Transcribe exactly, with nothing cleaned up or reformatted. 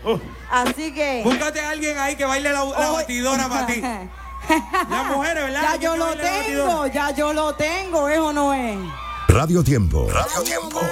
Uh. Así que... Búscate a alguien ahí que baile la, la batidora para ti. Las mujeres, ¿verdad? Ya yo lo tengo, ya yo lo tengo, ¿eso no es? Radio Tiempo. Radio Tiempo.